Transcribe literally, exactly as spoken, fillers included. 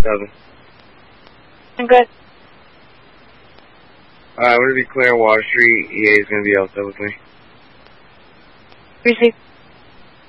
Seven. I'm good. Uh, I'm going to be clearing Water Street. E A is going to be outside with me. Receive.